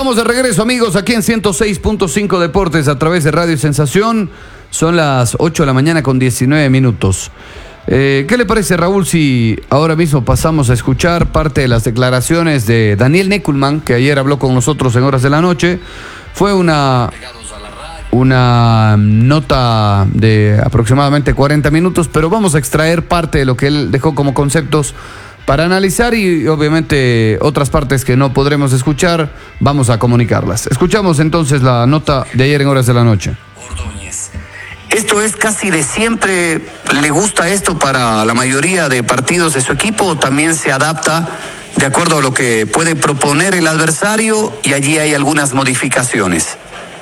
Estamos de regreso, amigos, aquí en 106.5 Deportes a través de Radio Sensación. Son las 8 de la mañana con 19 minutos. ¿Qué le parece, Raúl, si ahora mismo pasamos a escuchar parte de las declaraciones de Daniel Neckelmann, que ayer habló con nosotros en horas de la noche? Fue una nota de aproximadamente 40 minutos, pero vamos a extraer parte de lo que él dejó como conceptos para analizar y obviamente otras partes que no podremos escuchar, vamos a comunicarlas. Escuchamos entonces la nota de ayer en horas de la noche. Esto es casi de siempre, ¿le gusta esto para la mayoría de partidos de su equipo o también se adapta de acuerdo a lo que puede proponer el adversario y allí hay algunas modificaciones?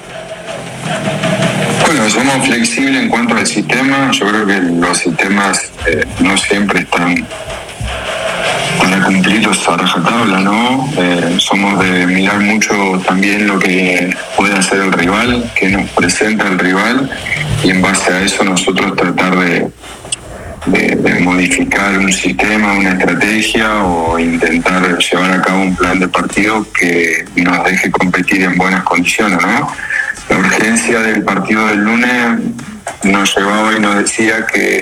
Bueno, somos flexibles en cuanto al sistema. Yo creo que los sistemas no siempre están para cumplirlos a rajatabla, ¿no? Somos de mirar mucho también lo que puede hacer el rival, que nos presenta el rival, y en base a eso nosotros tratar de modificar un sistema, una estrategia o intentar llevar a cabo un plan de partido que nos deje competir en buenas condiciones, ¿no? La urgencia del partido del lunes nos llevaba y nos decía que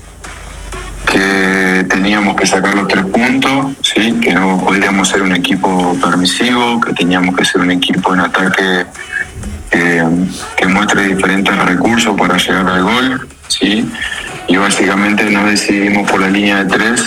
teníamos que sacar los 3 puntos, ¿sí? Que no podíamos ser un equipo permisivo, que teníamos que ser un equipo en ataque que muestre diferentes recursos para llegar al gol, ¿sí? Y básicamente nos decidimos por la línea de 3,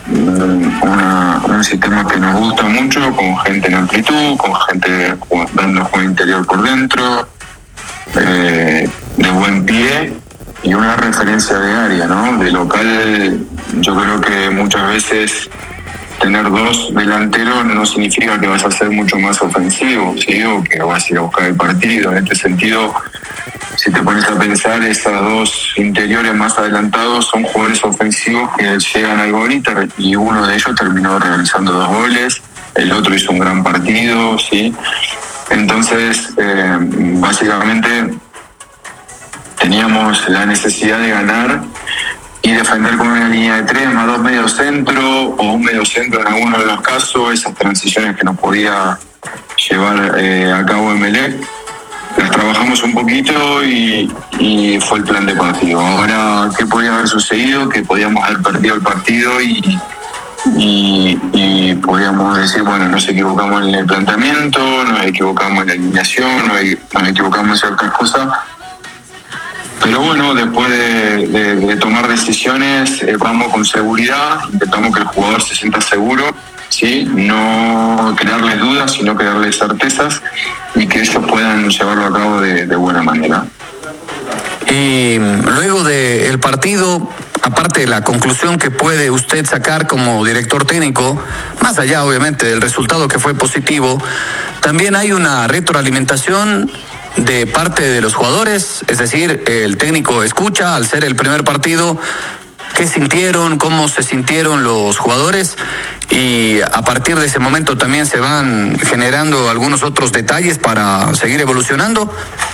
un sistema que nos gusta mucho, con gente en amplitud, con gente dando juego interior por dentro, de buen pie y una referencia de área, ¿no? De local, yo creo que muchas veces tener 2 delanteros no significa que vas a ser mucho más ofensivo, ¿sí? O que vas a ir a buscar el partido. En este sentido, si te pones a pensar, esas 2 interiores más adelantados son jugadores ofensivos que llegan al gol y uno de ellos terminó realizando 2 goles, el otro hizo un gran partido, ¿sí? Entonces, básicamente teníamos la necesidad de ganar y defender con una línea de 3 más 2 mediocentro o un mediocentro en alguno de los casos, esas transiciones que nos podía llevar a cabo Emelec. Las trabajamos un poquito y fue el plan de partido. Ahora, ¿qué podía haber sucedido? Que podíamos haber perdido el partido y podíamos decir, bueno, nos equivocamos en el planteamiento, nos equivocamos en la alineación, nos equivocamos en ciertas cosas. Pero bueno, después de tomar decisiones, vamos con seguridad, intentamos que el jugador se sienta seguro, ¿sí? No crearles dudas, sino crearles certezas y que ellos puedan llevarlo a cabo de buena manera. Y luego del partido, aparte de la conclusión que puede usted sacar como director técnico, más allá obviamente del resultado que fue positivo, también hay una retroalimentación de parte de los jugadores, es decir, el técnico escucha al ser el primer partido qué sintieron, cómo se sintieron los jugadores y a partir de ese momento también se van generando algunos otros detalles para seguir evolucionando.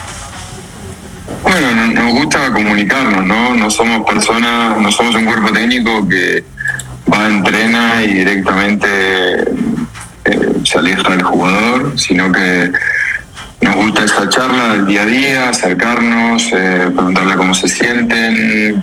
Bueno, nos gusta comunicarnos, ¿no? No somos personas, no somos un cuerpo técnico que va, entrena y directamente se aleja del jugador, sino que nos gusta esa charla del día a día, acercarnos, preguntarle cómo se sienten,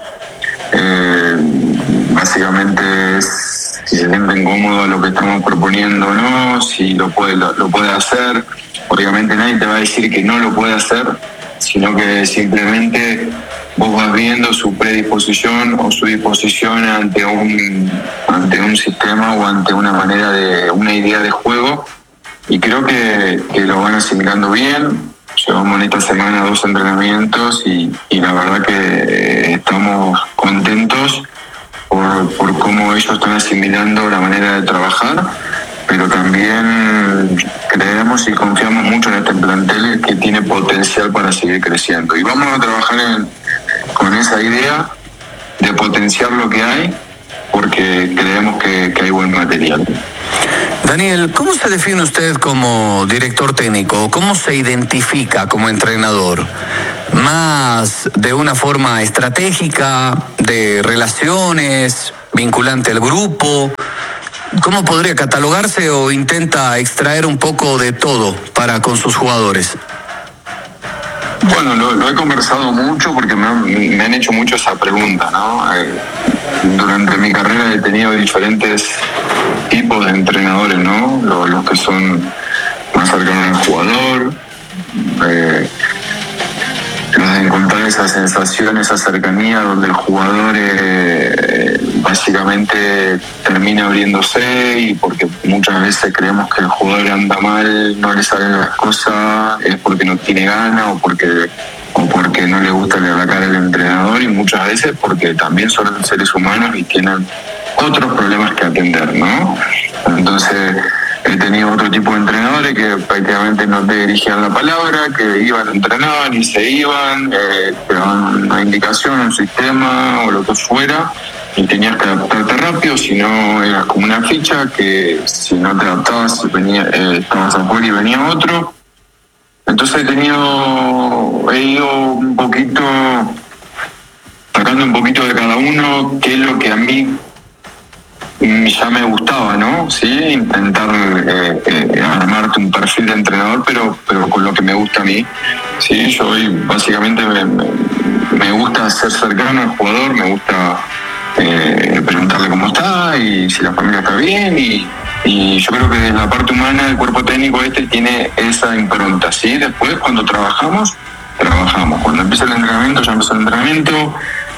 básicamente si se sienten cómodos a lo que estamos proponiendo o no, si lo puede hacer. Obviamente nadie te va a decir que no lo puede hacer, sino que simplemente vos vas viendo su predisposición o su disposición ante un sistema o ante una idea de juego. Y creo que lo van asimilando bien. Llevamos en esta semana 2 entrenamientos y la verdad que estamos contentos por cómo ellos están asimilando la manera de trabajar, pero también creemos y confiamos mucho en este plantel que tiene potencial para seguir creciendo. Y vamos a trabajar con esa idea de potenciar lo que hay, porque creemos que hay buen material. Daniel, ¿cómo se define usted como director técnico? ¿Cómo se identifica como entrenador? ¿Más de una forma estratégica, de relaciones, vinculante al grupo? ¿cómo podría catalogarse o intenta extraer un poco de todo para con sus jugadores? Bueno, lo he conversado mucho porque me han hecho mucho esa pregunta, ¿no? Durante mi carrera he tenido diferentes tipos de entrenadores, ¿no? Los que son más cercanos al jugador, los de encontrar esa sensación, esa cercanía donde el jugador básicamente termina abriéndose, y porque muchas veces creemos que el jugador anda mal, no le salen las cosas, es porque no tiene ganas o porque no le gusta la cara al entrenador, y muchas veces porque también son seres humanos y tienen otros problemas que atender, ¿no? Entonces he tenido otro tipo de entrenadores que prácticamente no te dirigían la palabra, que iban, entrenaban y se iban, te daban una indicación, un sistema o lo que fuera, y tenías que adaptarte rápido, si no eras como una ficha que si no te adaptabas estabas afuera y venía otro. Entonces he ido un poquito sacando un poquito de cada uno, qué es lo que a mí ya me gustaba, ¿no? Sí, intentar armarte un perfil de entrenador, pero con lo que me gusta a mí. Sí, yo hoy básicamente me gusta ser cercano al jugador, me gusta preguntarle cómo está y si la familia está bien, y yo creo que desde la parte humana el cuerpo técnico tiene esa impronta, ¿sí? Después cuando trabajamos. Cuando empieza el entrenamiento, ya empezó el entrenamiento.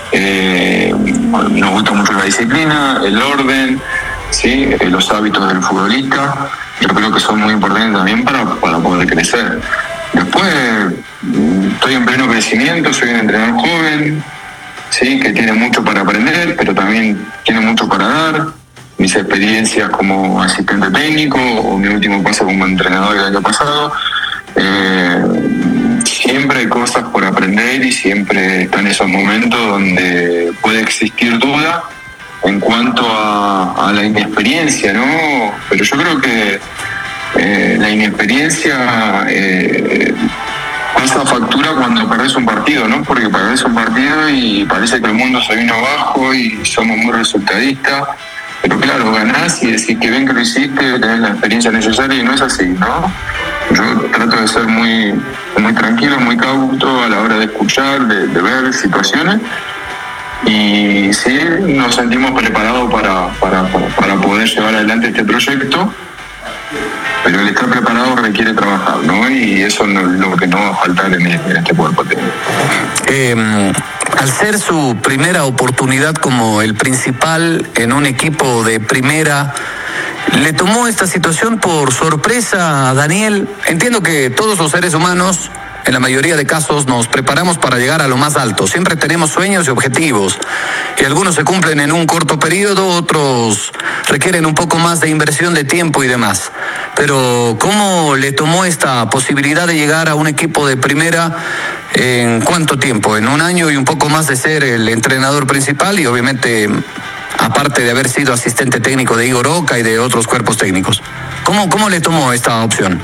Nos gusta mucho la disciplina, el orden, ¿sí? Los hábitos del futbolista. Yo creo que son muy importantes también para poder crecer. Después estoy en pleno crecimiento, soy un entrenador joven, ¿sí? Que tiene mucho para aprender, pero también tiene mucho para dar. Mis experiencias como asistente técnico o mi último paso como entrenador el año pasado, siempre hay cosas por aprender y siempre están esos momentos donde puede existir duda en cuanto a la inexperiencia, ¿no? Pero yo creo que la inexperiencia pasa factura cuando perdés un partido, ¿no? Porque perdés un partido y parece que el mundo se vino abajo y somos muy resultadistas. Pero claro, ganás y decís que bien que lo hiciste, tenés la experiencia necesaria, y no es así, ¿no? Yo trato de ser muy tranquilo, muy cauto a la hora de escuchar, de ver situaciones, y sí nos sentimos preparados para poder llevar adelante este proyecto, pero el estar preparado requiere trabajar, ¿no? Y eso es lo que no va a faltar en este cuerpo técnico. Al ser su primera oportunidad como el principal en un equipo de primera, ¿le tomó esta situación por sorpresa a Daniel? Entiendo que todos los seres humanos, en la mayoría de casos, nos preparamos para llegar a lo más alto. Siempre tenemos sueños y objetivos, y algunos se cumplen en un corto periodo, otros requieren un poco más de inversión de tiempo y demás. Pero ¿cómo le tomó esta posibilidad de llegar a un equipo de primera? ¿En cuánto tiempo? ¿En un año y un poco más de ser el entrenador principal y obviamente aparte de haber sido asistente técnico de Igor Oca y de otros cuerpos técnicos? ¿Cómo le tomó esta opción?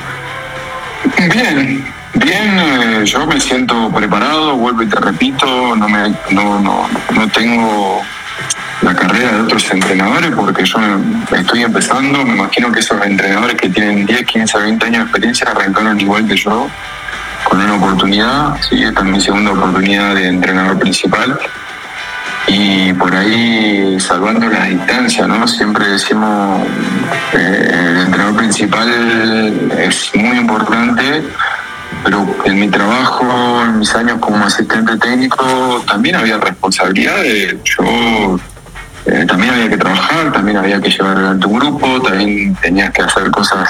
Bien, yo me siento preparado, vuelvo y te repito, no tengo la carrera de otros entrenadores porque yo estoy empezando. Me imagino que esos entrenadores que tienen 10, 15, 20 años de experiencia arrancaron igual que yo, con una oportunidad. Sí, esta es mi segunda oportunidad de entrenador principal, y por ahí salvando las distancias, ¿no? Siempre decimos el entrenador principal es muy importante, pero en mi trabajo, en mis años como asistente técnico, también había responsabilidades. Yo también había que trabajar, también había que llevar adelante un grupo, también tenías que hacer cosas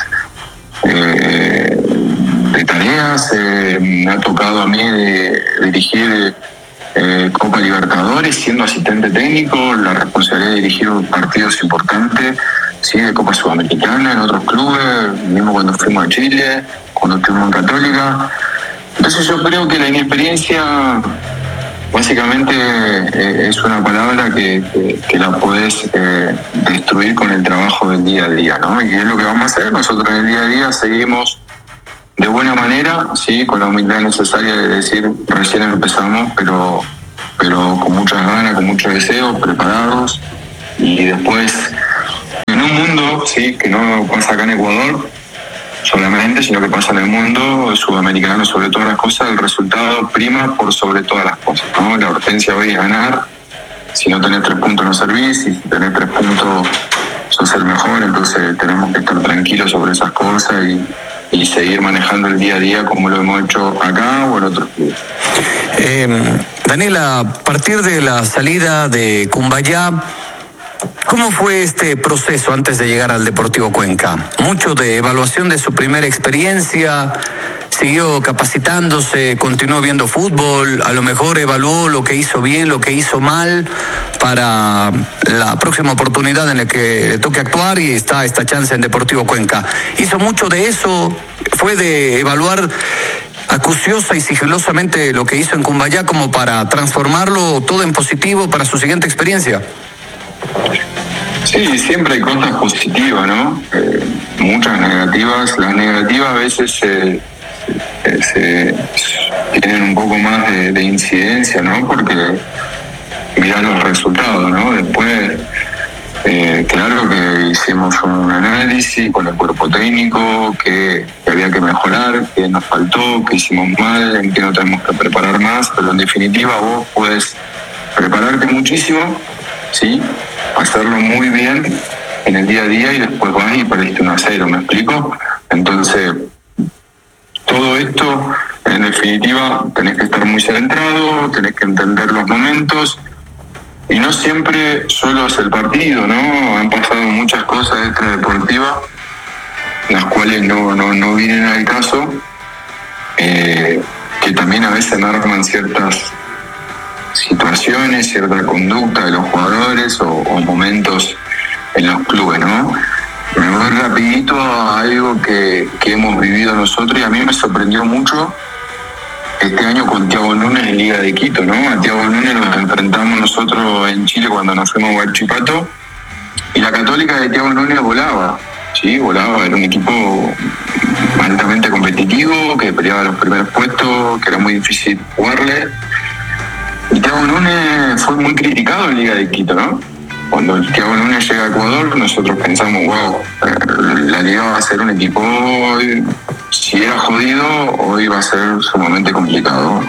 de tareas. Me ha tocado a mí dirigir Copa Libertadores siendo asistente técnico, la responsabilidad de dirigir partidos importantes, sí, de Copa Sudamericana en otros clubes, mismo cuando fuimos a Chile, cuando estuvimos en Católica. Entonces yo creo que la inexperiencia básicamente es una palabra que la podés destruir con el trabajo del día a día, ¿no? Y es lo que vamos a hacer. Nosotros en el día a día seguimos de buena manera, sí, con la humildad necesaria de decir recién empezamos, pero con muchas ganas, con mucho deseo, preparados, y después en un mundo, sí, que no pasa acá en Ecuador solamente, sino que pasa en el mundo sudamericano sobre todas las cosas, el resultado prima por sobre todas las cosas, ¿no? La urgencia hoy es ganar. Si no tenés 3 puntos no servís, si tenés 3 puntos sos el mejor, entonces tenemos que estar tranquilos sobre esas cosas y seguir manejando el día a día como lo hemos hecho acá o en otros clubes. Daniel, a partir de la salida de Cumbayá, ¿cómo fue este proceso antes de llegar al Deportivo Cuenca? Mucho de evaluación de su primera experiencia, siguió capacitándose, continuó viendo fútbol, a lo mejor evaluó lo que hizo bien, lo que hizo mal para la próxima oportunidad en la que le toque actuar y está esta chance en Deportivo Cuenca. ¿Hizo mucho de eso? ¿Fue de evaluar acuciosa y sigilosamente lo que hizo en Cumbayá como para transformarlo todo en positivo para su siguiente experiencia? Sí, siempre hay cosas positivas, ¿no? Muchas negativas. Las negativas a veces se tienen un poco más de incidencia, ¿no? Porque mirá los resultados, ¿no? Después, claro que hicimos un análisis con el cuerpo técnico, que había que mejorar, que nos faltó, que hicimos mal, en que no tenemos que preparar más, pero en definitiva vos puedes prepararte muchísimo, ¿sí? Hacerlo muy bien en el día a día y después vas y perdiste 1-0, ¿me explico? Entonces, todo esto, en definitiva, tenés que estar muy centrado, tenés que entender los momentos y no siempre solo es el partido, ¿no? Han pasado muchas cosas extradeportivas, las cuales no vienen al caso, que también a veces marcan ciertas situaciones, cierta conducta de los jugadores o momentos en los clubes, ¿no? Me voy rapidito a algo que hemos vivido nosotros y a mí me sorprendió mucho este año con Thiago Núñez en Liga de Quito, ¿no? A Thiago Núñez nos enfrentamos nosotros en Chile cuando nos fuimos a Huachipato y la Católica de Thiago Núñez volaba, ¿sí? Volaba, era un equipo altamente competitivo, que peleaba los primeros puestos, que era muy difícil jugarle. Y Thiago Núñez fue muy criticado en Liga de Quito, ¿no? Cuando el Thiago Núñez llega a Ecuador, nosotros pensamos, wow, la Liga va a ser un equipo, si era jodido, hoy va a ser sumamente complicado.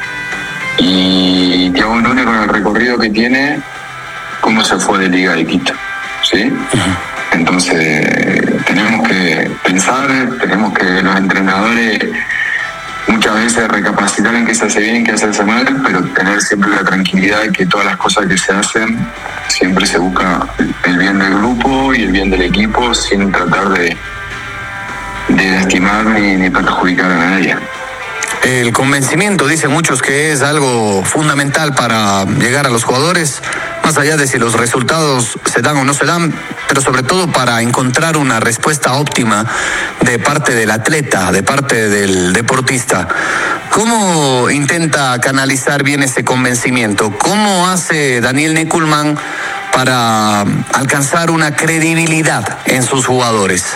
Y Thiago Núñez, con el recorrido que tiene, ¿cómo se fue de Liga de Quito? ¿Sí? Entonces, tenemos que pensar, tenemos que los entrenadores muchas veces recapacitar en qué se hace bien y qué se hace mal, pero tener siempre la tranquilidad de que todas las cosas que se hacen, siempre se busca el bien del grupo y el bien del equipo sin tratar de lastimar ni perjudicar a nadie. El convencimiento, dicen muchos, que es algo fundamental para llegar a los jugadores, más allá de si los resultados se dan o no se dan, pero sobre todo para encontrar una respuesta óptima de parte del atleta, de parte del deportista. ¿Cómo intenta canalizar bien ese convencimiento? ¿Cómo hace Daniel Neculman para alcanzar una credibilidad en sus jugadores?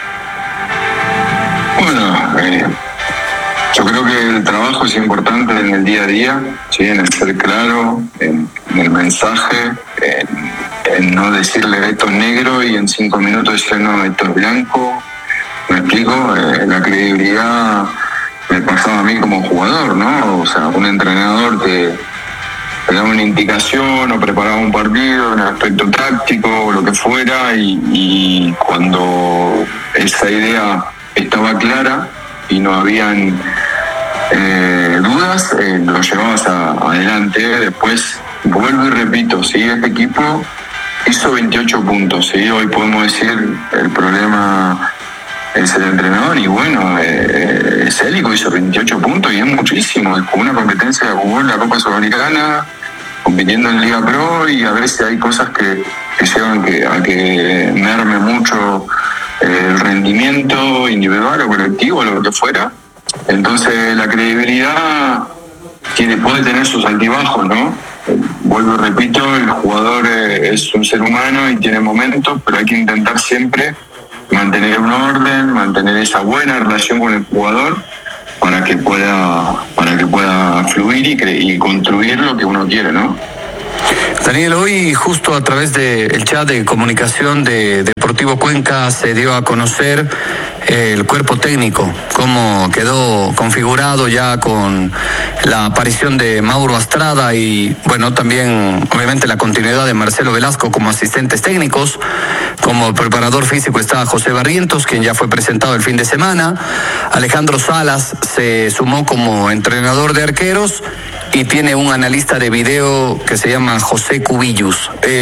Bueno, yo creo que el trabajo es importante en el día a día, ¿sí? En el ser claro, en el mensaje, en no decirle esto es negro y en 5 minutos decir no, esto es blanco. ¿Me explico? La credibilidad me pasaba a mí como jugador, ¿no? O sea, un entrenador que te daba una indicación o preparaba un partido en el aspecto táctico o lo que fuera y cuando esa idea estaba clara y no habían dudas, lo llevabas adelante. Después, vuelvo y repito, ¿sí? Este equipo hizo 28 puntos, ¿sí? Hoy podemos decir el problema es el entrenador y bueno, Célico hizo 28 puntos y es muchísimo. Jugó una competencia, jugó en la Copa Sudamericana, compitiendo en Liga Pro y a veces hay cosas que llevan a que merme mucho el rendimiento individual o colectivo o lo que fuera. Entonces la credibilidad puede tener sus altibajos, ¿no? Vuelvo y repito, el jugador es un ser humano y tiene momentos, pero hay que intentar siempre mantener un orden, mantener esa buena relación con el jugador para que pueda fluir y construir lo que uno quiere, ¿no? Daniel, hoy justo a través del chat de comunicación de Deportivo Cuenca se dio a conocer el cuerpo técnico, cómo quedó configurado ya con la aparición de Mauro Astrada y bueno, también obviamente la continuidad de Marcelo Velasco como asistentes técnicos. Como preparador físico está José Barrientos, quien ya fue presentado el fin de semana. Alejandro Salas se sumó como entrenador de arqueros y tiene un analista de video que se llama José Cubillos.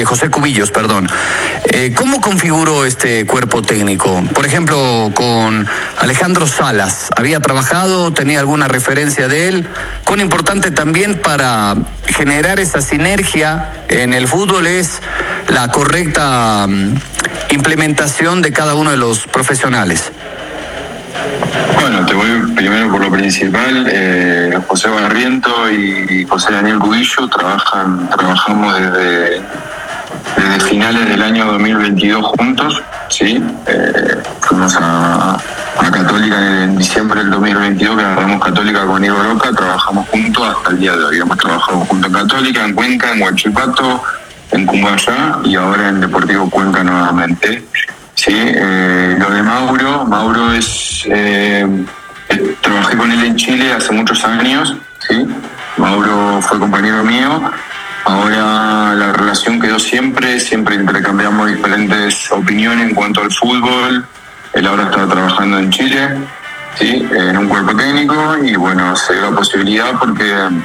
¿Cómo configuró este cuerpo técnico? Por ejemplo, con Alejandro Salas, ¿había trabajado? ¿Tenía alguna referencia de él? Cuán importante también para generar esa sinergia en el fútbol es la correcta implementación de cada uno de los profesionales. Bueno, te voy primero por lo principal. José Barriento y José Daniel Cubillo trabajamos desde finales del año 2022 juntos, ¿sí? Fuimos a Católica en diciembre del 2022, que agarramos Católica con Igor Roca, trabajamos juntos hasta el día de hoy. Hemos trabajado junto en Católica, en Cuenca, en Huachipato, en Cumbayá y ahora en Deportivo Cuenca nuevamente. Sí, lo de Mauro es... trabajé con él en Chile hace muchos años, ¿sí? Mauro fue compañero mío. Ahora la relación quedó siempre intercambiamos diferentes opiniones en cuanto al fútbol. Él ahora está trabajando en Chile, ¿sí? En un cuerpo técnico y bueno, se dio la posibilidad porque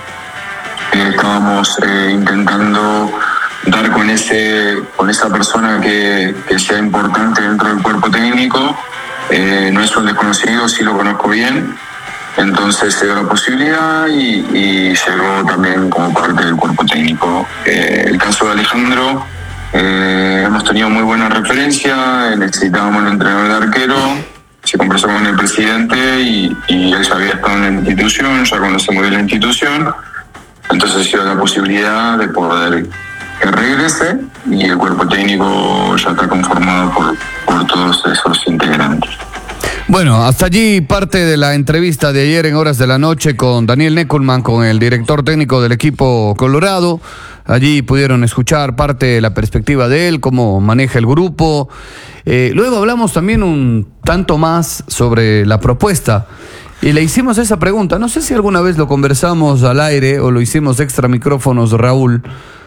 estábamos intentando dar con esa persona que sea importante dentro del cuerpo técnico. No es un desconocido, sí lo conozco bien, entonces se dio la posibilidad y llegó también como parte del cuerpo técnico. El caso de Alejandro, hemos tenido muy buena referencia, necesitábamos un entrenador de arquero, se conversó con el presidente y él ya había estado en la institución, ya conoce muy bien la institución, entonces se dio la posibilidad de poder que regrese y el cuerpo técnico ya está conformado por todos esos integrantes. Bueno, hasta allí parte de la entrevista de ayer en horas de la noche con Daniel Neckelman, con el director técnico del equipo colorado. Allí pudieron escuchar parte de la perspectiva de él, cómo maneja el grupo. Luego hablamos también un tanto más sobre la propuesta y le hicimos esa pregunta. No sé si alguna vez lo conversamos al aire o lo hicimos extra micrófonos, Raúl,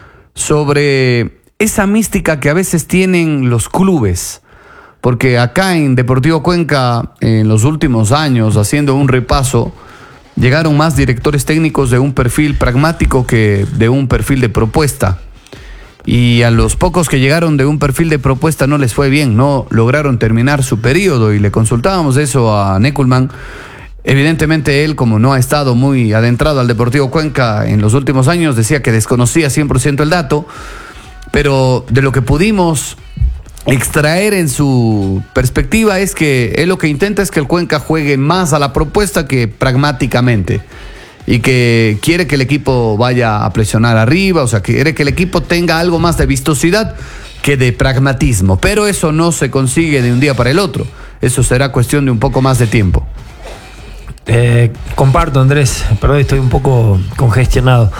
sobre esa mística que a veces tienen los clubes, porque acá en Deportivo Cuenca en los últimos años, haciendo un repaso, llegaron más directores técnicos de un perfil pragmático que de un perfil de propuesta, y a los pocos que llegaron de un perfil de propuesta no les fue bien, no lograron terminar su periodo, y le consultábamos eso a Neckelman. Evidentemente él, como no ha estado muy adentrado al Deportivo Cuenca en los últimos años, decía que desconocía 100% el dato, pero de lo que pudimos extraer en su perspectiva es que él lo que intenta es que el Cuenca juegue más a la propuesta que pragmáticamente, y que quiere que el equipo vaya a presionar arriba, o sea, que quiere que el equipo tenga algo más de vistosidad que de pragmatismo, pero eso no se consigue de un día para el otro, eso será cuestión de un poco más de tiempo. Comparto, Andrés, perdón, estoy un poco congestionado.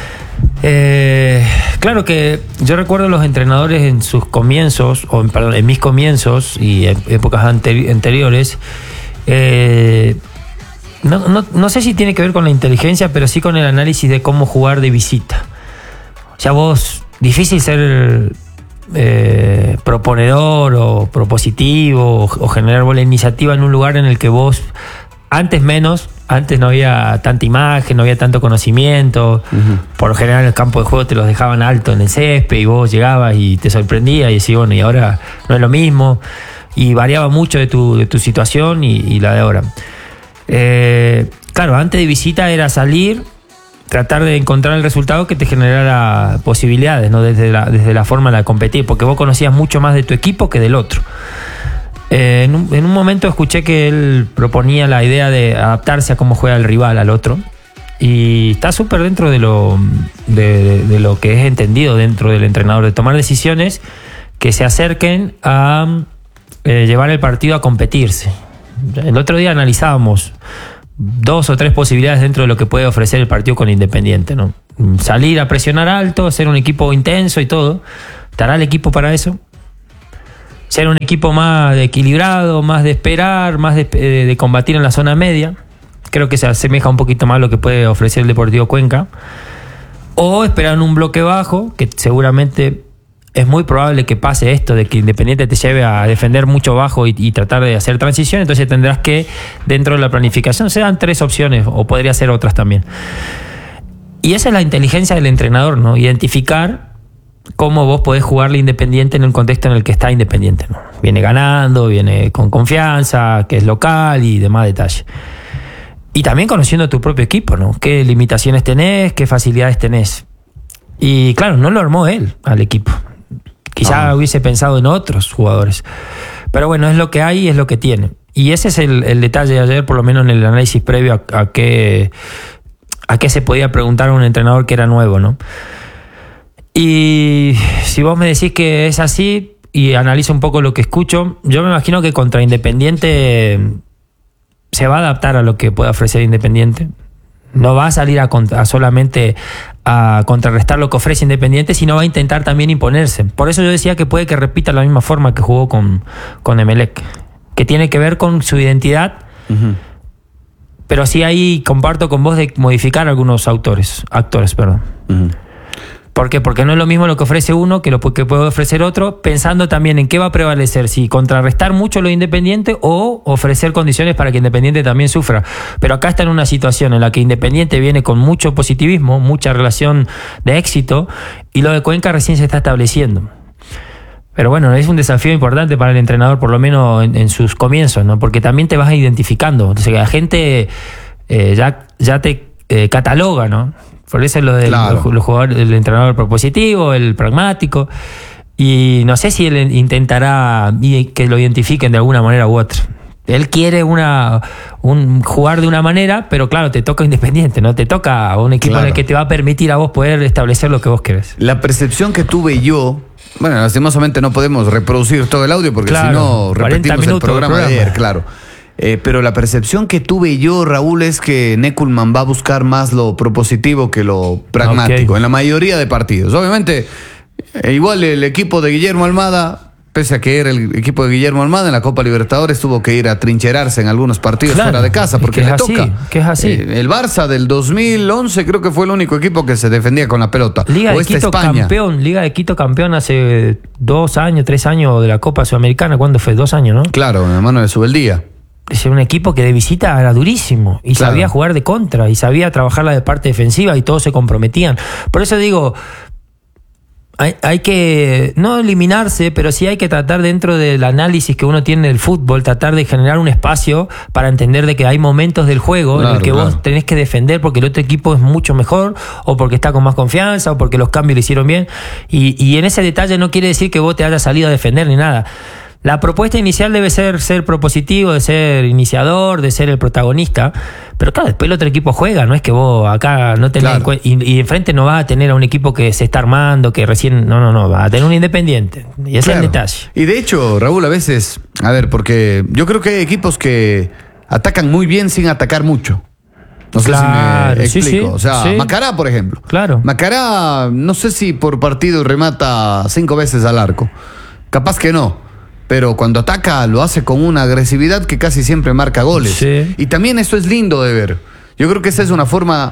Claro que yo recuerdo los entrenadores en sus comienzos, en mis comienzos y en épocas anteriores, no sé si tiene que ver con la inteligencia, pero sí con el análisis de cómo jugar de visita. O sea, vos, difícil ser proponedor o propositivo o generar buena iniciativa en un lugar en el que vos... Antes no había tanta imagen, no había tanto conocimiento. Uh-huh. Por lo general el campo de juego te los dejaban alto en el césped y vos llegabas y te sorprendías y decías, bueno, y ahora no es lo mismo. Y variaba mucho de tu situación y la de ahora. Claro, antes de visita era salir, tratar de encontrar el resultado que te generara posibilidades, ¿no? Desde la forma de competir, porque vos conocías mucho más de tu equipo que del otro. En un momento escuché que él proponía la idea de adaptarse a cómo juega el rival al otro, y está súper dentro de lo que es entendido dentro del entrenador, de tomar decisiones que se acerquen a llevar el partido a competirse. El otro día analizábamos 2 o 3 posibilidades dentro de lo que puede ofrecer el partido con Independiente, ¿no? Salir a presionar alto, ser un equipo intenso y todo. ¿Estará el equipo para eso? ser un equipo más equilibrado, más de esperar, más de combatir en la zona media. Creo que se asemeja un poquito más a lo que puede ofrecer el Deportivo Cuenca. O esperar en un bloque bajo, que seguramente es muy probable que pase esto, de que Independiente te lleve a defender mucho bajo y tratar de hacer transición. Entonces tendrás que, dentro de la planificación, se dan 3 opciones, o podría ser otras también. Y esa es la inteligencia del entrenador, ¿no? Identificar cómo vos podés jugarle Independiente en el contexto en el que está Independiente, ¿no? Viene ganando, viene con confianza, que es local y demás detalles. Y también conociendo tu propio equipo, ¿no? Qué limitaciones tenés, qué facilidades tenés. Y claro, no lo armó él al equipo. Quizá hubiese pensado en otros jugadores. Pero bueno, es lo que hay y es lo que tiene. Y ese es el detalle de ayer, por lo menos en el análisis previo a qué se podía preguntar a un entrenador que era nuevo, ¿no? Y si vos me decís que es así y analizo un poco lo que escucho, yo me imagino que contra Independiente se va a adaptar a lo que pueda ofrecer Independiente. No va a salir a solamente a contrarrestar lo que ofrece Independiente, sino va a intentar también imponerse. Por eso yo decía que puede que repita la misma forma que jugó con Emelec, que tiene que ver con su identidad. Uh-huh. Pero sí ahí comparto con vos de modificar algunos actores. Uh-huh. ¿Por qué? Porque no es lo mismo lo que ofrece uno que lo que puede ofrecer otro, pensando también en qué va a prevalecer, si contrarrestar mucho lo Independiente o ofrecer condiciones para que Independiente también sufra. Pero acá está en una situación en la que Independiente viene con mucho positivismo, mucha relación de éxito, y lo de Cuenca recién se está estableciendo. Pero bueno, es un desafío importante para el entrenador, por lo menos en sus comienzos, ¿no? Porque también te vas identificando. Entonces, la gente ya te cataloga, ¿no? Por eso es lo del jugador, el entrenador propositivo, el pragmático. Y no sé si él intentará que lo identifiquen de alguna manera u otra. Él quiere jugar de una manera, pero claro, te toca Independiente, ¿no? Te toca un equipo en el que te va a permitir a vos poder establecer lo que vos querés. La percepción que tuve yo, bueno, lastimosamente no podemos reproducir todo el audio porque si no repetimos el programa de ayer, claro. Pero la percepción que tuve yo, Raúl, es que Neckelmann va a buscar más lo propositivo que lo pragmático, en la mayoría de partidos. Obviamente, igual el equipo de Guillermo Almada, pese a que era el equipo de Guillermo Almada, en la Copa Libertadores tuvo que ir a trincherarse en algunos partidos fuera de casa, porque le toca. Que es así. El Barça del 2011 creo que fue el único equipo que se defendía con la pelota. Liga de Quito campeón hace 2 años, 3 años de la Copa Sudamericana. ¿Cuándo fue? 2 años, ¿no? Claro, en la mano de Subeldía. Es un equipo que de visita era durísimo y sabía jugar de contra y sabía trabajar la de parte defensiva y todos se comprometían. Por eso digo, hay que no eliminarse, pero sí hay que tratar, dentro del análisis que uno tiene del fútbol, tratar de generar un espacio para entender de que hay momentos del juego en el que vos tenés que defender porque el otro equipo es mucho mejor, o porque está con más confianza, o porque los cambios le hicieron bien. Y en ese detalle no quiere decir que vos te hayas salido a defender ni nada. La propuesta inicial debe ser propositivo, de ser iniciador, de ser el protagonista. Pero claro, después el otro equipo juega, no es que vos acá no tenés en cuenta, y enfrente no vas a tener a un equipo que se está armando, que recién, no, va a tener un Independiente. Y ese es el detalle. Y de hecho, Raúl, a veces, porque yo creo que hay equipos que atacan muy bien sin atacar mucho. No sé si me explico. O sea, Macará, por ejemplo. Macará, no sé si por partido remata 5 veces al arco. Capaz que no. Pero cuando ataca lo hace con una agresividad que casi siempre marca goles. Sí. Y también eso es lindo de ver. Yo creo que esa es una forma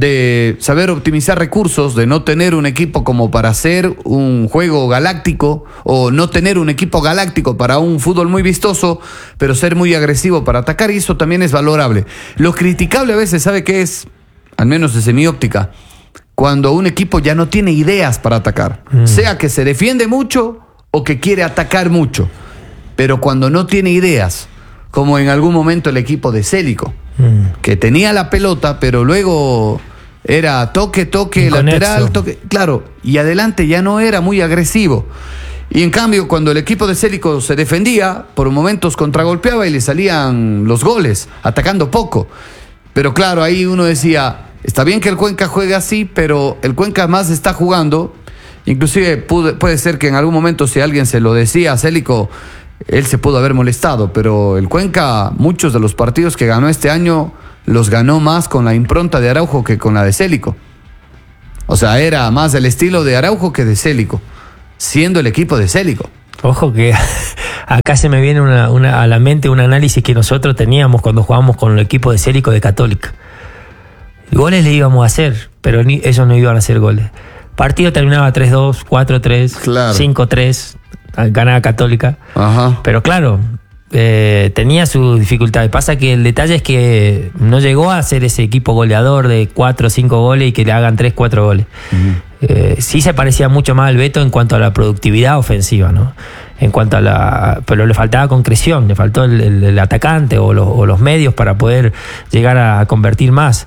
de saber optimizar recursos, de no tener un equipo como para hacer un juego galáctico, o no tener un equipo galáctico para un fútbol muy vistoso, pero ser muy agresivo para atacar, y eso también es valorable. Lo criticable a veces, ¿sabe qué es? Al menos desde mi óptica, cuando un equipo ya no tiene ideas para atacar. Sea que se defiende mucho o que quiere atacar mucho, pero cuando no tiene ideas, como en algún momento el equipo de Célico, que tenía la pelota, pero luego era toque, lateral, toque, y adelante ya no era muy agresivo. Y en cambio, cuando el equipo de Célico se defendía, por momentos contragolpeaba y le salían los goles, atacando poco. Pero claro, ahí uno decía, está bien que el Cuenca juegue así, pero el Cuenca más está jugando. Inclusive puede ser que en algún momento, si alguien se lo decía a Célico, él se pudo haber molestado, pero el Cuenca, muchos de los partidos que ganó este año, los ganó más con la impronta de Araujo que con la de Célico. O sea, era más el estilo de Araujo que de Célico, siendo el equipo de Célico. Ojo que acá se me viene a la mente un análisis que nosotros teníamos cuando jugábamos con el equipo de Célico de Católica. Goles le íbamos a hacer, pero ellos no iban a hacer goles. Partido terminaba 3-2, 4-3, Claro. 5-3, ganaba Católica. Ajá. Pero claro, tenía sus dificultades. Pasa que el detalle es que no llegó a ser ese equipo goleador de 4 o 5 goles y que le hagan 3, 4 goles. Sí se parecía mucho más al Beto en cuanto a la productividad ofensiva, ¿no? En cuanto a pero le faltaba concreción, le faltó el atacante o los medios para poder llegar a convertir más.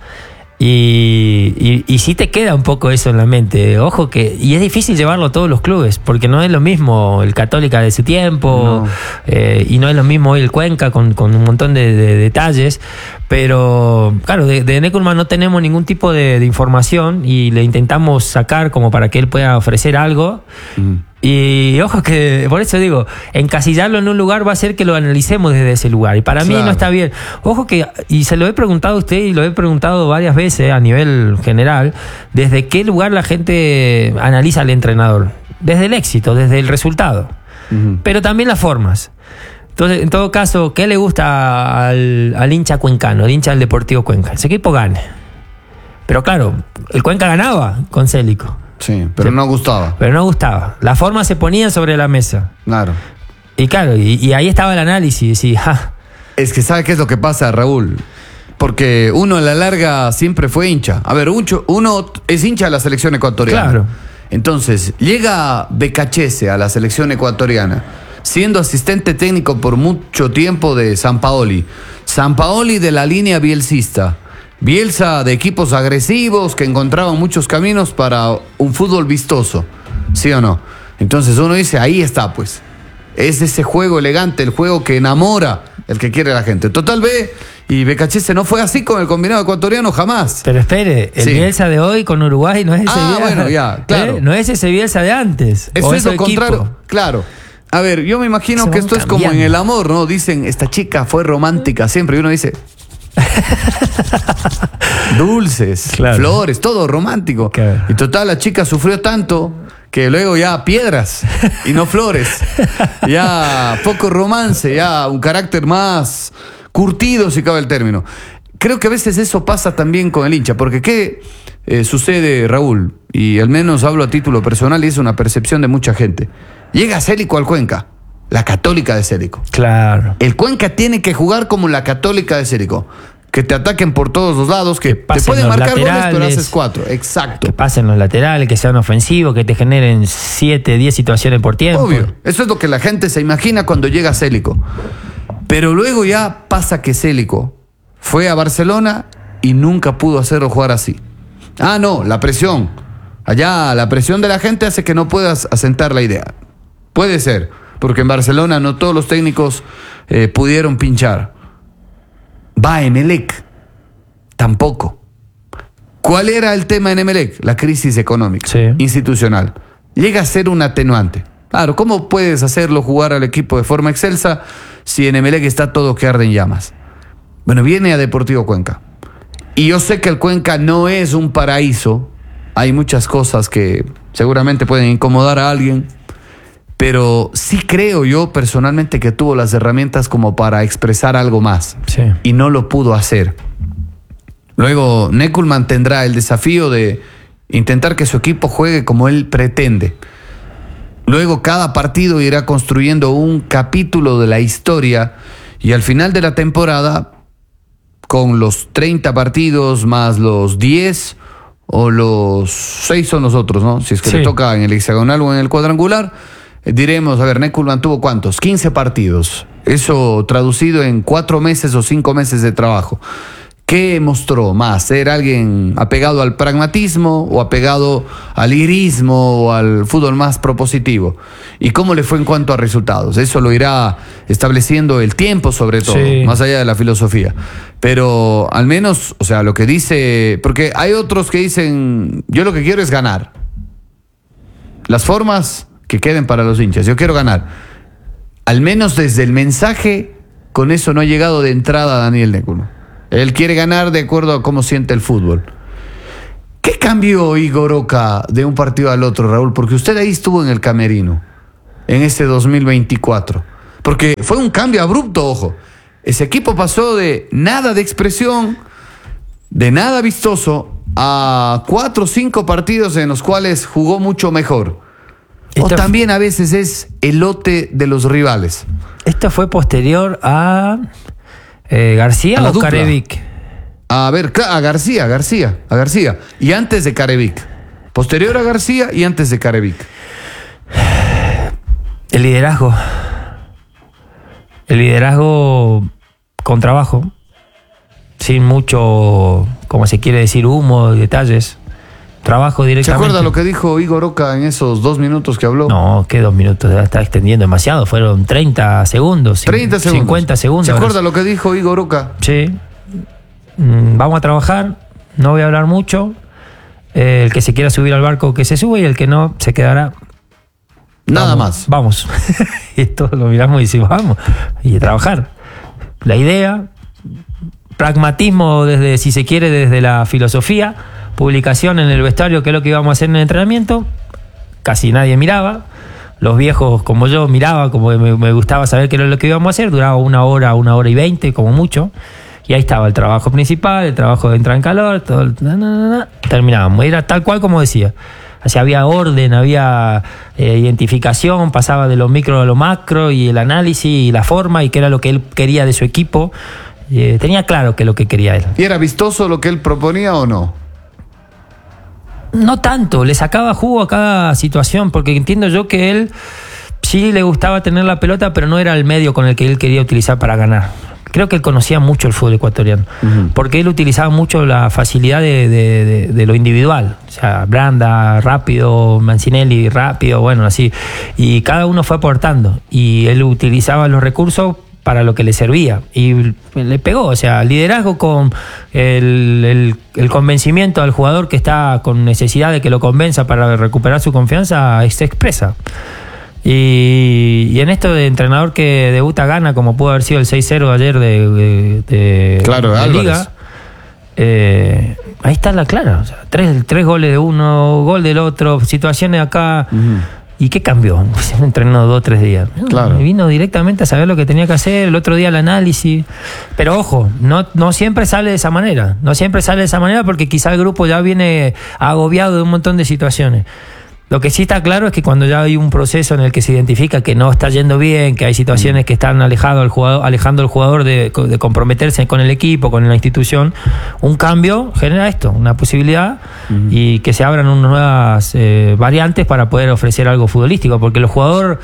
Y sí te queda un poco eso en la mente. Ojo que, y es difícil llevarlo a todos los clubes, porque no es lo mismo el Católica de su tiempo, y no es lo mismo hoy el Cuenca con un montón de detalles. Pero claro, de Neckermann no tenemos ningún tipo de información y le intentamos sacar como para que él pueda ofrecer algo. Y ojo que, por eso digo, encasillarlo en un lugar va a hacer que lo analicemos desde ese lugar. Y para mí no está bien. Ojo que, y se lo he preguntado a usted y lo he preguntado varias veces a nivel general, ¿desde qué lugar la gente analiza al entrenador? Desde el éxito, desde el resultado. Pero también las formas. Entonces, en todo caso, ¿qué le gusta al hincha cuencano, al hincha del Deportivo Cuenca? Ese equipo gane. Pero claro, el Cuenca ganaba con Célico. Sí, pero no gustaba. Pero no gustaba. Las formas se ponían sobre la mesa. Claro. Y claro, y ahí estaba el análisis. Y, Es que ¿sabe qué es lo que pasa, Raúl? Porque uno a la larga siempre fue hincha. A ver, uno es hincha de la selección ecuatoriana. Claro. Entonces, llega Becachese a la selección ecuatoriana, siendo asistente técnico por mucho tiempo de Sampaoli. Sampaoli de la línea bielcista. Bielsa de equipos agresivos que encontraban muchos caminos para un fútbol vistoso, ¿sí o no? Entonces uno dice, ahí está pues, es ese juego elegante, el juego que enamora, el que quiere la gente. Total B, y Becachese no fue así con el combinado ecuatoriano jamás. Pero espere, el Bielsa de hoy con Uruguay no es ese Bielsa. Bueno, ya, claro. No es ese Bielsa de antes. Eso es lo contrario, claro. A ver, yo me imagino que esto es como en el amor, ¿no? Dicen, esta chica fue romántica siempre, y uno dice... dulces, claro, flores, todo romántico. Claro. Y total, la chica sufrió tanto que luego ya piedras y no flores. Ya poco romance, ya un carácter más curtido, si cabe el término. Creo que a veces eso pasa también con el hincha, porque ¿qué sucede, Raúl? Y al menos hablo a título personal y es una percepción de mucha gente. Llega Célico al Cuenca, la Católica de Célico. Claro. El Cuenca tiene que jugar como la Católica de Célico. Que te ataquen por todos los lados, que te pueden marcar goles, pero haces 4. Exacto. Que pasen los laterales, que sean ofensivos, que te generen 7, 10 situaciones por tiempo. Obvio. Eso es lo que la gente se imagina cuando llega Célico. Pero luego ya pasa que Célico fue a Barcelona y nunca pudo hacerlo jugar así. Ah, no, la presión. Allá la presión de la gente hace que no puedas asentar la idea. Puede ser, porque en Barcelona no todos los técnicos pudieron pinchar. Va a Emelec, tampoco. ¿Cuál era el tema en Emelec? La crisis económica, institucional. Llega a ser un atenuante. Claro, ¿cómo puedes hacerlo jugar al equipo de forma excelsa si en Emelec está todo que arde en llamas? Bueno, viene a Deportivo Cuenca. Y yo sé que el Cuenca no es un paraíso. Hay muchas cosas que seguramente pueden incomodar a alguien. Pero sí creo yo personalmente que tuvo las herramientas como para expresar algo más. Sí. Y no lo pudo hacer. Luego Neckermann tendrá el desafío de intentar que su equipo juegue como él pretende. Luego cada partido irá construyendo un capítulo de la historia y al final de la temporada, con los 30 partidos más los 10 o los 6 son los otros, ¿no? Si es que le toca en el hexagonal o en el cuadrangular, diremos, a ver, Neckermann tuvo ¿cuántos? 15 partidos. Eso traducido en 4 meses o 5 meses de trabajo. ¿Qué mostró más? ¿Ser alguien apegado al pragmatismo o apegado al lirismo o al fútbol más propositivo? ¿Y cómo le fue en cuanto a resultados? Eso lo irá estableciendo el tiempo, sobre todo, más allá de la filosofía. Pero al menos, o sea, lo que dice... Porque hay otros que dicen, yo lo que quiero es ganar. Las formas que queden para los hinchas. Yo quiero ganar. Al menos desde el mensaje, con eso no ha llegado de entrada Daniel Neckermann. Él quiere ganar de acuerdo a cómo siente el fútbol. ¿Qué cambió Igor Oca de un partido al otro, Raúl? Porque usted ahí estuvo en el camerino. en este 2024? Porque fue un cambio abrupto, ojo. Ese equipo pasó de nada de expresión, de nada vistoso, a 4 o 5 partidos en los cuales jugó mucho mejor. O también a veces es el lote de los rivales. ¿Esto fue posterior a García o Carevic? A ver, a García. Y antes de Carevic. Posterior a García y antes de Carevic. El liderazgo. El liderazgo con trabajo. Sin mucho, como se quiere decir, humo, detalles. Trabajo directamente. ¿Se acuerda lo que dijo Igor Oca en esos 2 minutos que habló? No, que 2 minutos, está extendiendo demasiado. Fueron 30 segundos. 30 segundos. 50 segundos. ¿Se acuerda lo que dijo Igor Oca? Sí. Vamos a trabajar, no voy a hablar mucho. El que se quiera subir al barco que se sube y el que no se quedará. Nada más. Vamos. Y todos lo miramos y decimos, vamos. Y a trabajar. La idea, pragmatismo desde, si se quiere, desde la filosofía, publicación en el vestuario, que es lo que íbamos a hacer en el entrenamiento. Casi nadie miraba. Los viejos, como yo, miraba, como me gustaba saber qué era lo que íbamos a hacer. Duraba 1 hora y 20, como mucho. Y ahí estaba el trabajo principal, el trabajo de entrar en calor, todo. Terminábamos. Era tal cual como decía. Así había orden, había identificación, pasaba de lo micro a lo macro, y el análisis y la forma, y qué era lo que él quería de su equipo. Tenía claro que lo que quería él. ¿Y era vistoso lo que él proponía o no? No tanto, le sacaba jugo a cada situación, porque entiendo yo que él sí le gustaba tener la pelota, pero no era el medio con el que él quería utilizar para ganar. Creo que él conocía mucho el fútbol ecuatoriano, porque él utilizaba mucho la facilidad de lo individual. O sea, Branda, rápido, Mancinelli, rápido, bueno, así. Y cada uno fue aportando, y él utilizaba los recursos para lo que le servía, y le pegó. O sea, liderazgo con el convencimiento al jugador que está con necesidad de que lo convenza para recuperar su confianza, se expresa. Y en esto de entrenador que debuta gana, como pudo haber sido el 6-0 ayer de Liga, ahí está la clara. O sea, tres goles de uno, gol del otro, situaciones acá. ¿Y qué cambió? Entrenó 2 o 3 días. Claro. Vino directamente a saber lo que tenía que hacer. El otro día el análisis. Pero ojo, no siempre sale de esa manera. No siempre sale de esa manera, porque quizá el grupo ya viene agobiado de un montón de situaciones. Lo que sí está claro es que cuando ya hay un proceso en el que se identifica que no está yendo bien, que hay situaciones que están alejando al jugador de comprometerse con el equipo, con la institución, un cambio genera esto, una posibilidad, y que se abran unas nuevas variantes para poder ofrecer algo futbolístico, porque el jugador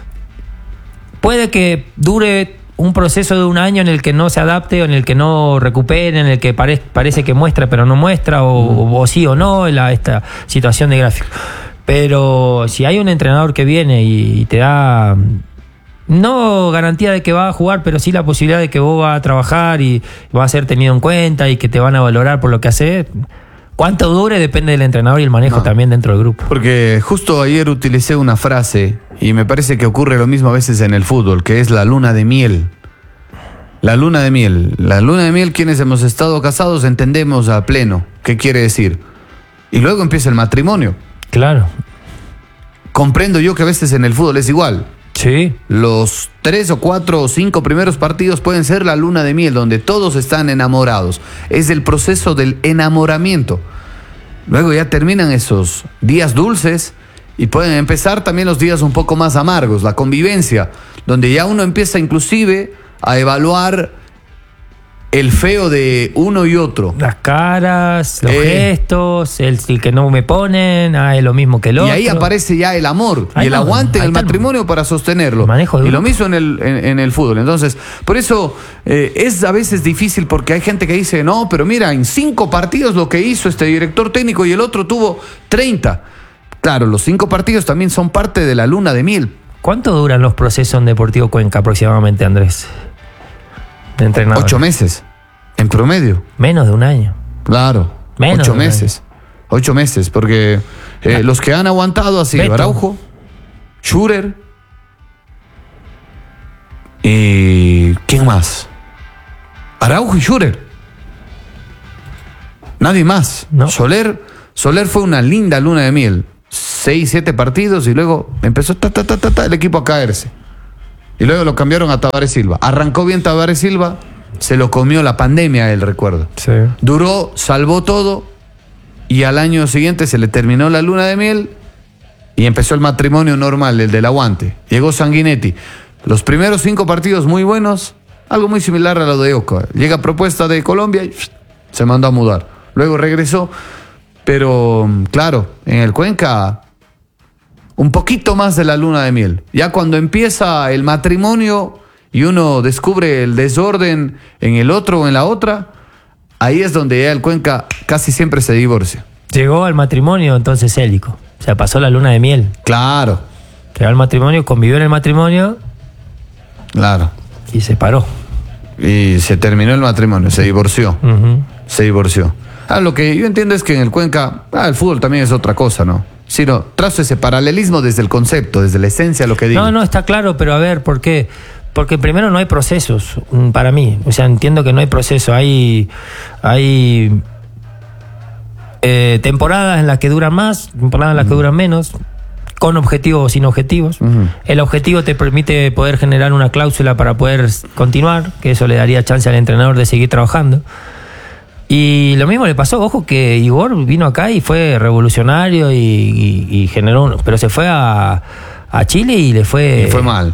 puede que dure un proceso de 1 año en el que no se adapte, o en el que no recupere, en el que parece que muestra pero no muestra, o sí o no, esta situación de gráfico. Pero si hay un entrenador que viene y te da, no garantía de que va a jugar, pero sí la posibilidad de que vos vas a trabajar y vas a ser tenido en cuenta y que te van a valorar por lo que haces, cuánto dure depende del entrenador y el manejo también dentro del grupo. Porque justo ayer utilicé una frase, y me parece que ocurre lo mismo a veces en el fútbol, que es la luna de miel. La luna de miel. La luna de miel, quienes hemos estado casados entendemos a pleno qué quiere decir. Y luego empieza el matrimonio. Claro. Comprendo yo que a veces en el fútbol es igual. Sí. Los 3 o 4 o 5 primeros partidos pueden ser la luna de miel, donde todos están enamorados. Es el proceso del enamoramiento. Luego ya terminan esos días dulces y pueden empezar también los días un poco más amargos, la convivencia, donde ya uno empieza inclusive a evaluar el feo de uno y otro. Las caras, los gestos, el que no me ponen, es lo mismo que el otro. Y ahí aparece ya el amor y el aguante en el matrimonio para sostenerlo. Y lo mismo en el fútbol. Entonces, por eso es a veces difícil, porque hay gente que dice, no, pero mira, en 5 partidos lo que hizo este director técnico y el otro tuvo 30. Claro, los 5 partidos también son parte de la luna de miel. ¿Cuánto duran los procesos en Deportivo Cuenca aproximadamente, Andrés? De entrenador. 8 meses, en promedio. Menos de 1 año. Claro, menos 8 meses. 8 meses, porque los que han aguantado así, Beto, Araujo, Schurer, y ¿quién más? Araujo y Schurer. Nadie más. No. Soler fue una linda luna de miel. 6, 7 partidos y luego empezó el equipo a caerse. Y luego lo cambiaron a Tavares Silva. Arrancó bien Tavares Silva, se lo comió la pandemia, el recuerdo. Sí. Duró, salvó todo y al año siguiente se le terminó la luna de miel y empezó el matrimonio normal, el del aguante. Llegó Sanguinetti. Los primeros 5 partidos muy buenos, algo muy similar a lo de Oca. Llega propuesta de Colombia y se mandó a mudar. Luego regresó, pero claro, en el Cuenca un poquito más de la luna de miel. Ya cuando empieza el matrimonio y uno descubre el desorden en el otro o en la otra, ahí es donde ya el Cuenca casi siempre se divorcia. Llegó al matrimonio entonces Célico. O sea, pasó la luna de miel. Claro. Llegó al matrimonio, convivió en el matrimonio. Claro. Y se paró. Y se terminó el matrimonio, se divorció. Se divorció. Lo que yo entiendo es que en el Cuenca, el fútbol también es otra cosa, ¿no? Sino, trazo ese paralelismo desde el concepto, desde la esencia de lo que digo. No, está claro, pero a ver, ¿por qué? Porque primero no hay procesos, para mí. O sea, entiendo que no hay proceso. Hay temporadas en las que duran más, temporadas en las que duran menos, con objetivos o sin objetivos. El objetivo te permite poder generar una cláusula para poder continuar, que eso le daría chance al entrenador de seguir trabajando. Y lo mismo le pasó, ojo que Igor vino acá y fue revolucionario y generó pero se fue a Chile y le fue mal.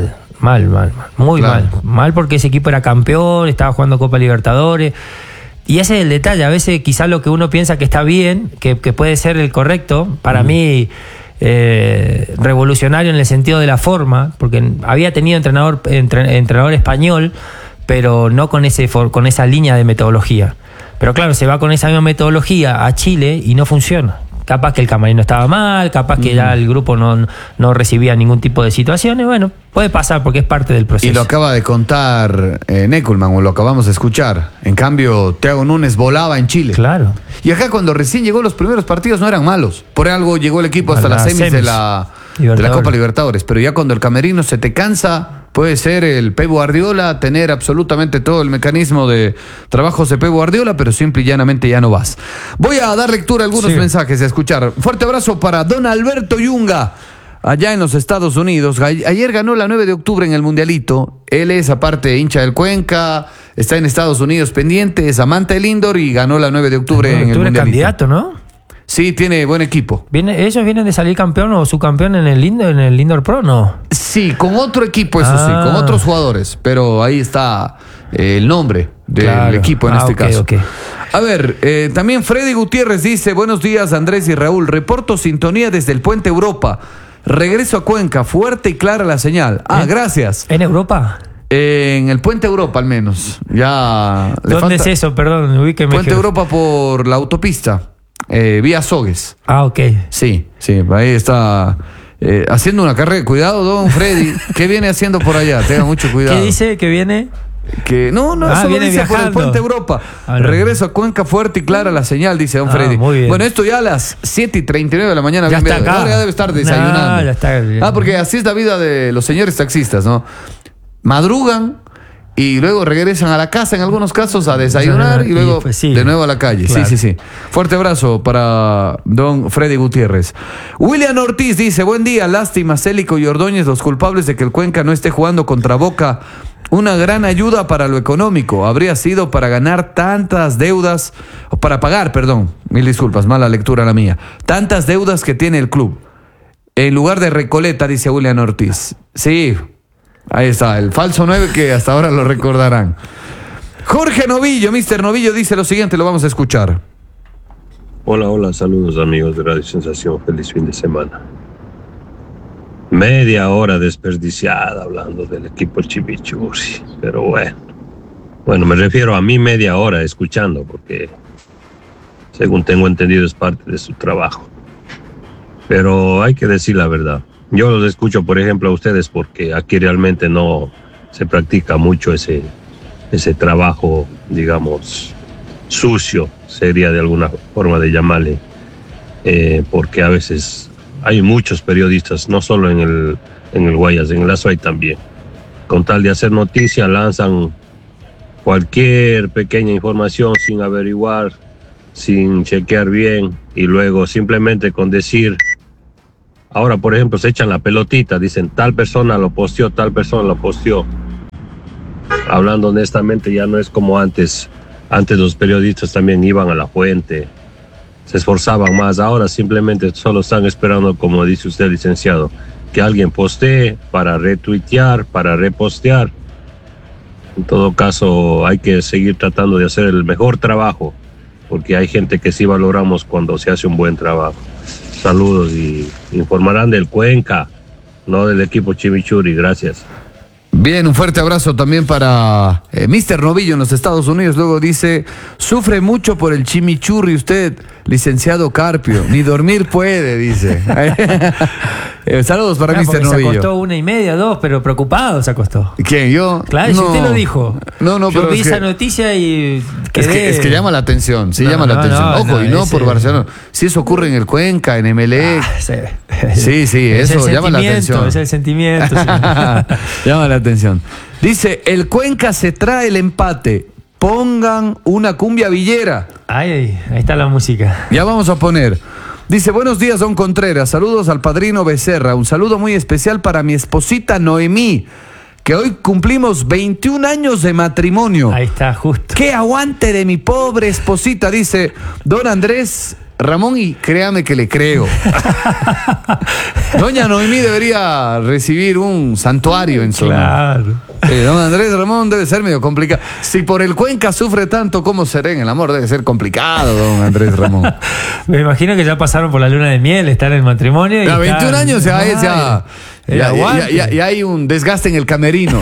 Muy mal porque ese equipo era campeón, estaba jugando Copa Libertadores. Y ese es el detalle, a veces quizás lo que uno piensa que está bien, que puede ser el correcto, para mí revolucionario en el sentido de la forma, porque había tenido entrenador español, pero no con esa línea de metodología. Pero claro, se va con esa misma metodología a Chile y no funciona. Capaz que el camerino estaba mal, capaz que ya el grupo no recibía ningún tipo de situaciones. Bueno, puede pasar porque es parte del proceso. Y lo acaba de contar Neckelman, o lo acabamos de escuchar. En cambio, Thiago Núñez volaba en Chile. Claro. Y acá cuando recién llegó, los primeros partidos no eran malos. Por algo llegó el equipo hasta las semis de la Copa Libertadores. Pero ya cuando el camerino se te cansa, puede ser el Pep Guardiola, tener absolutamente todo el mecanismo de trabajos de Pep Guardiola, pero simple y llanamente ya no vas. Voy a dar lectura a algunos mensajes, a escuchar. Fuerte abrazo para don Alberto Yunga, allá en los Estados Unidos. Ayer ganó la 9 de octubre en el Mundialito. Él es, aparte, hincha del Cuenca, está en Estados Unidos pendiente, es amante del indoor y ganó la 9 de octubre en el Mundialito. Candidato, ¿no? Sí, tiene buen equipo. ¿Ellos vienen de salir campeón o subcampeón en el Indoor Pro, no? Sí, con otro equipo, eso sí, con otros jugadores. Pero ahí está el nombre del equipo en este caso. Okay. A ver, también Freddy Gutiérrez dice: buenos días, Andrés y Raúl. Reporto sintonía desde el Puente Europa. Regreso a Cuenca, fuerte y clara la señal. Gracias. ¿En Europa? En el Puente Europa, al menos. Ya. ¿Dónde es eso? Perdón, ubíqueme. Puente Europa por la autopista. Vía Sogues. Ok. Sí, ahí está haciendo una carrera. Cuidado, don Freddy. ¿Qué viene haciendo por allá? Tenga mucho cuidado. ¿Qué dice? ¿Que viene? Que no, eso lo dice viajando por el Puente Europa. Regreso a Cuenca, fuerte y clara la señal, dice don Freddy. Muy bien. Bueno, esto ya a las 7:39 de la mañana. Ya está acá. Ahora ya debe estar desayunando. Ya está. Porque así es la vida de los señores taxistas, ¿no? Madrugan y luego regresan a la casa en algunos casos a desayunar y luego de nuevo a la calle. Claro. Sí. Fuerte abrazo para don Freddy Gutiérrez. William Ortiz dice: buen día, lástima, Célico y Ordóñez, los culpables de que el Cuenca no esté jugando contra Boca. Una gran ayuda para lo económico. Habría sido para ganar tantas deudas, o para pagar, perdón, mil disculpas, mala lectura la mía. Tantas deudas que tiene el club. En lugar de Recoleta, dice William Ortiz. Sí. Ahí está, el falso 9 que hasta ahora lo recordarán. Jorge Novillo, Mr. Novillo, dice lo siguiente, lo vamos a escuchar. Hola, saludos amigos de Radio Sensación, feliz fin de semana. Media hora desperdiciada hablando del equipo Chivichurri, pero bueno, me refiero a mí media hora escuchando, porque según tengo entendido es parte de su trabajo. Pero hay que decir la verdad. Yo los escucho, por ejemplo, a ustedes porque aquí realmente no se practica mucho ese trabajo, digamos, sucio, sería de alguna forma de llamarle, porque a veces hay muchos periodistas, no solo en el Guayas, en el Azuay también, con tal de hacer noticia, lanzan cualquier pequeña información sin averiguar, sin chequear bien, y luego simplemente con decir Ahora, por ejemplo, se echan la pelotita, dicen tal persona lo posteó, tal persona lo posteó. Hablando honestamente, ya no es como antes. Antes los periodistas también iban a la fuente, se esforzaban más. Ahora simplemente solo están esperando, como dice usted, licenciado, que alguien postee para retuitear, para repostear. En todo caso, hay que seguir tratando de hacer el mejor trabajo, porque hay gente que sí valoramos cuando se hace un buen trabajo. Saludos y informarán del Cuenca, no del equipo Chimichurri. Gracias. Bien, un fuerte abrazo también para Mr. Novillo en los Estados Unidos. Luego dice, sufre mucho por el chimichurri usted, licenciado Carpio. Ni dormir puede, dice. Saludos para Mr. Novillo. Se acostó 1:30, 2, pero preocupado se acostó. ¿Quién, yo? Claro, si usted lo dijo. No, yo pero vi esa noticia y quedé... Es que llama la atención, sí, llama la atención. Ojo, y no por Barcelona. Si eso ocurre en el Cuenca, en Emelec. Sí, eso llama la atención. Es el sentimiento. Llama la atención. Dice, el Cuenca se trae el empate. Pongan una cumbia villera. Ahí está la música. Ya vamos a poner. Dice, buenos días, don Contreras. Saludos al padrino Becerra. Un saludo muy especial para mi esposita Noemí, que hoy cumplimos 21 años de matrimonio. Ahí está, justo. ¡Qué aguante de mi pobre esposita! Dice don Andrés Ramón, y créame que le creo. Doña Noemí debería recibir un santuario en su... Claro. Don Andrés Ramón debe ser medio complicado. Si por el Cuenca sufre tanto, ¿cómo será en el amor? Debe ser complicado, don Andrés Ramón. Me imagino que ya pasaron por la luna de miel, estar en el matrimonio. Ya, 21 años ya hay un desgaste en el camerino.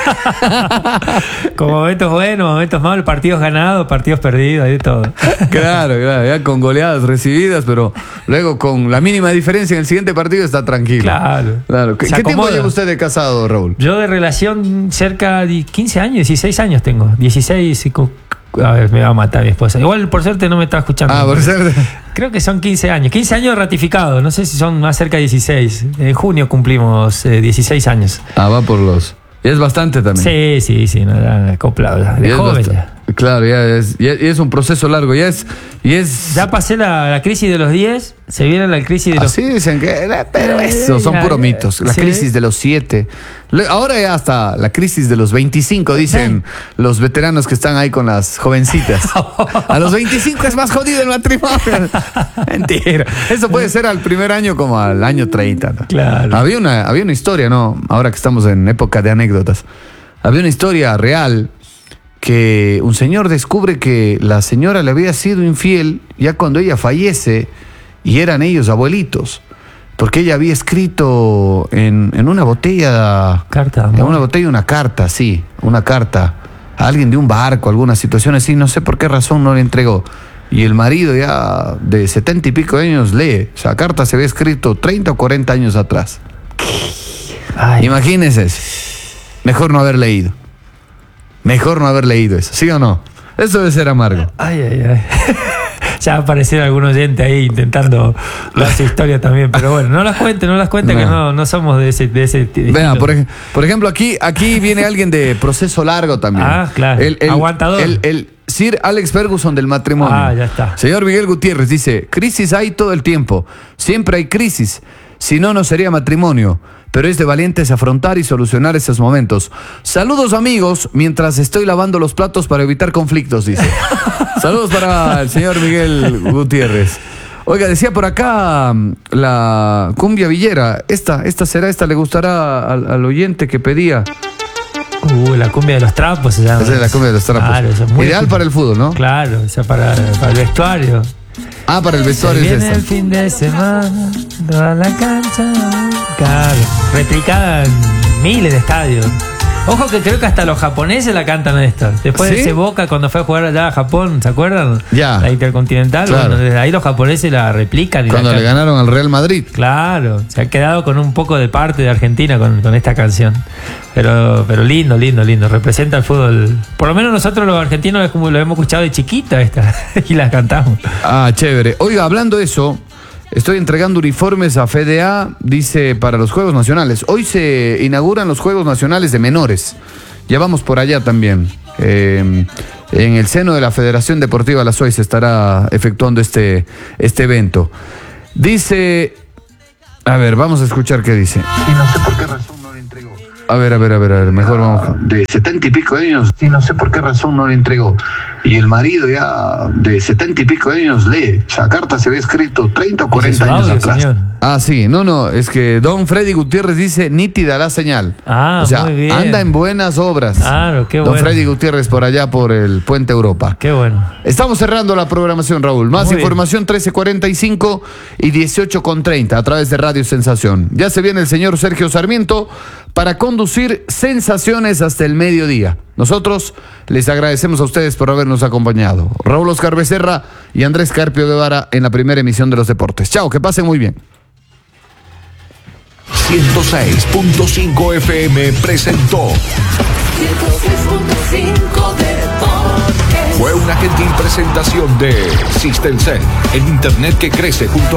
Con momentos buenos, momentos malos, partidos ganados, partidos perdidos, de todo. Claro, ya con goleadas recibidas, pero luego con la mínima diferencia en el siguiente partido está tranquilo. Claro. ¿Qué tiempo lleva usted de casado, Raúl? Yo de relación cerca de 15 años, 16 años tengo. 16 y... A ver, me va a matar mi esposa. Igual, por suerte, no me está escuchando. Por suerte. Creo que son 15 años. 15 años ratificados. No sé si son más cerca de 16. En junio cumplimos 16 años. Va por los... Y es bastante también. Sí. No era acoplado. De joven ya. Claro, ya es un proceso largo. Ya pasé la crisis de los 10. Se viene la crisis de los... Así dicen que... Pero eso son puros mitos. La crisis de los 7. Ahora ya hasta la crisis de los 25, dicen los veteranos que están ahí con las jovencitas. A los 25 es más jodido el matrimonio. Mentira. Eso puede ser al primer año como al año 30. ¿no? Claro. Había una historia, ¿no? Ahora que estamos en época de anécdotas. Había una historia real que un señor descubre que la señora le había sido infiel ya cuando ella fallece y eran ellos abuelitos. Porque ella había escrito en una botella... Carta. En una botella una carta, sí. Una carta. A alguien de un barco, alguna situación así. No sé por qué razón no le entregó. Y el marido ya de 70 y pico de años lee. O sea, la carta se había escrito 30 o 40 años atrás. Imagínense. Mejor no haber leído. Mejor no haber leído eso. ¿Sí o no? Eso debe ser amargo. Ya va a aparecer algún oyente ahí intentando dar su historia también, pero bueno, no las cuente, que no somos de ese Vean, por ejemplo, aquí viene alguien de proceso largo también. Claro. Aguantador. El Sir Alex Ferguson del matrimonio. Ya está. Señor Miguel Gutiérrez dice, crisis hay todo el tiempo, siempre hay crisis, si no, no sería matrimonio. Pero es de valientes afrontar y solucionar esos momentos. Saludos, amigos, mientras estoy lavando los platos para evitar conflictos, dice. Saludos para el señor Miguel Gutiérrez. Oiga, decía por acá la cumbia villera. Esta le gustará al oyente que pedía. La cumbia de los trapos se llama. Esa es la cumbia de los trapos. Claro, ideal para el fútbol, ¿no? Claro, o sea, para el vestuario. Para el vestuario es esta. El fin de semana, toda la cancha. Claro, replicada en miles de estadios. Ojo que creo que hasta los japoneses la cantan esta. Después de ese Boca cuando fue a jugar allá a Japón, ¿se acuerdan? Ya. La Intercontinental. Claro. Bueno, desde ahí los japoneses la replican. Cuando le ganaron al Real Madrid. Claro, se ha quedado con un poco de parte de Argentina con esta canción. Pero lindo. Representa el fútbol. Por lo menos nosotros los argentinos como lo hemos escuchado de chiquita esta y la cantamos. Chévere. Oiga, hablando de eso, estoy entregando uniformes a FDA, dice, para los Juegos Nacionales. Hoy se inauguran los Juegos Nacionales de Menores. Ya vamos por allá también. En el seno de la Federación Deportiva La SOI se estará efectuando este evento. Dice, A ver, vamos a escuchar qué dice. Y no sé por qué razón no le entregó. A ver, mejor vamos. De 70 y pico de años, y no sé por qué razón no le entregó. Y el marido ya de 70 y pico de años lee. Esa carta se había escrito 30 o 40 años atrás. Señor. Ah, sí, no, es que don Freddy Gutiérrez dice nítida la señal. Ah, o sea, muy bien. anda en buenas obras. Claro, qué Don bueno. Freddy Gutiérrez por allá por el Puente Europa. Qué bueno. Estamos cerrando la programación, Raúl. Más Muy información 13:45 y 18:30 a través de Radio Sensación. Ya se viene el señor Sergio Sarmiento para conducir Sensaciones hasta el mediodía. Nosotros les agradecemos a ustedes por habernos acompañado. Raúl Oscar Becerra y Andrés Carpio Guevara en la primera emisión de los deportes. Chao, que pasen muy bien. 106.5 FM presentó. 106.5 Deportes. Fue una gentil presentación de System Cell, el internet que crece junto a